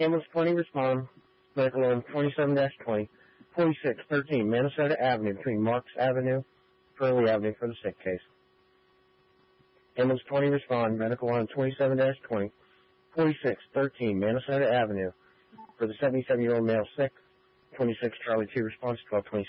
Ambulance 20 respond. Medical on 27-20, 4613 Minnesota Avenue between Marks Avenue, Furley Avenue for the sick case. Ambulance 20 respond. Medical on 27-20, 4613 Minnesota Avenue for the 77-year-old male sick. 26 Charlie 2 response 1226.